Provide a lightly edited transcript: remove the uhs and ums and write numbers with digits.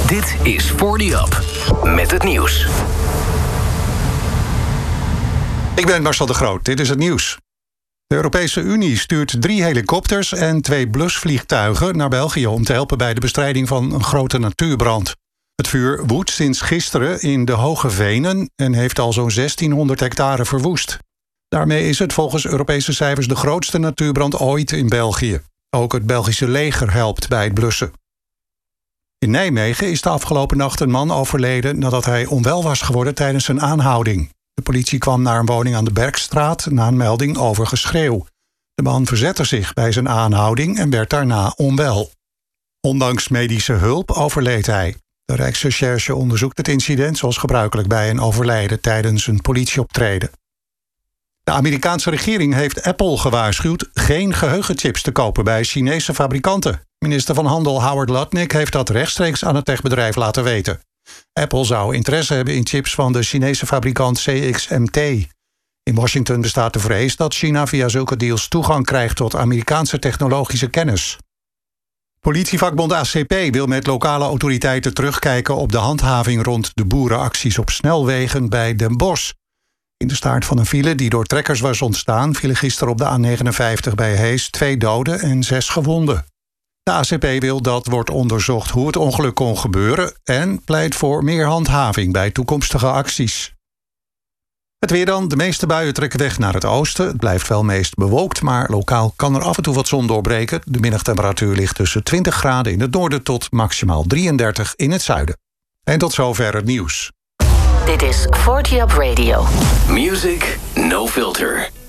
Dit is 40up met het nieuws. Ik ben Marcel de Groot, dit is het nieuws. De Europese Unie stuurt 3 helikopters en 2 blusvliegtuigen naar België om te helpen bij de bestrijding van een grote natuurbrand. Het vuur woedt sinds gisteren in de Hoge Venen en heeft al zo'n 1600 hectare verwoest. Daarmee is het volgens Europese cijfers de grootste natuurbrand ooit in België. Ook het Belgische leger helpt bij het blussen. In Nijmegen is de afgelopen nacht een man overleden nadat hij onwel was geworden tijdens een aanhouding. De politie kwam naar een woning aan de Bergstraat na een melding over geschreeuw. De man verzette zich bij zijn aanhouding en werd daarna onwel. Ondanks medische hulp overleed hij. De Rijksrecherche onderzoekt het incident zoals gebruikelijk bij een overlijden tijdens een politieoptreden. De Amerikaanse regering heeft Apple gewaarschuwd geen geheugenchips te kopen bij Chinese fabrikanten. Minister van Handel Howard Lutnick heeft dat rechtstreeks aan het techbedrijf laten weten. Apple zou interesse hebben in chips van de Chinese fabrikant CXMT. In Washington bestaat de vrees dat China via zulke deals toegang krijgt tot Amerikaanse technologische kennis. Politievakbond ACP wil met lokale autoriteiten terugkijken op de handhaving rond de boerenacties op snelwegen bij Den Bosch. In de staart van een file die door trekkers was ontstaan vielen gisteren op de A59 bij Hees 2 doden en 6 gewonden. De ACP wil dat wordt onderzocht hoe het ongeluk kon gebeuren en pleit voor meer handhaving bij toekomstige acties. Het weer dan. De meeste buien trekken weg naar het oosten. Het blijft wel meest bewolkt, maar lokaal kan er af en toe wat zon doorbreken. De middagtemperatuur ligt tussen 20 graden in het noorden tot maximaal 33 in het zuiden. En tot zover het nieuws. Dit is 40up Radio. Music no filter.